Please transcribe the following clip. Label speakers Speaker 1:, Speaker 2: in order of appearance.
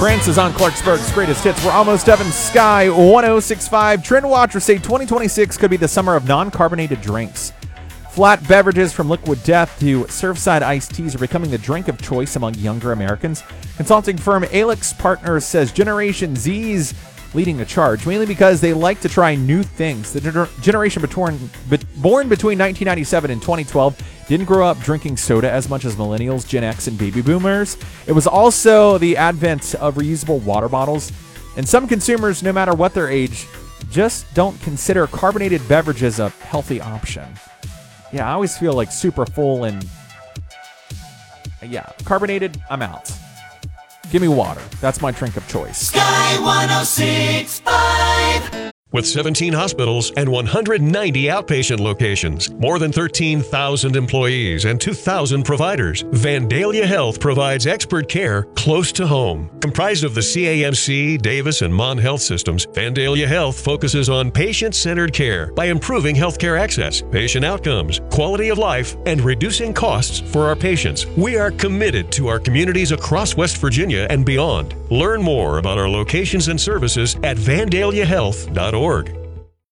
Speaker 1: Prince is on Clarksburg's Greatest Hits. We're almost up in Sky 1065. Trend watchers say 2026 could be the summer of non-carbonated drinks. Flat beverages from Liquid Death to Surfside iced teas are becoming the drink of choice among younger Americans. Consulting firm Alex Partners says Generation Z's leading the charge, mainly because they like to try new things. The generation born between 1997 and 2012 didn't grow up drinking soda as much as millennials, Gen X, and baby boomers. It was also the advent of reusable water bottles, and some consumers, no matter what their age, just don't consider carbonated beverages a healthy option. Yeah, I always feel like super full and carbonated, I'm out. Give me water. That's my drink of choice.
Speaker 2: Sky 106.5.
Speaker 3: With 17 hospitals and 190 outpatient locations, more than 13,000 employees, and 2,000 providers, Vandalia Health provides expert care close to home. Comprised of the CAMC, Davis, and Mon Health systems, Vandalia Health focuses on patient-centered care by improving healthcare access, patient outcomes, quality of life, and reducing costs for our patients. We are committed to our communities across West Virginia and beyond. Learn more about our locations and services at vandaliahealth.org.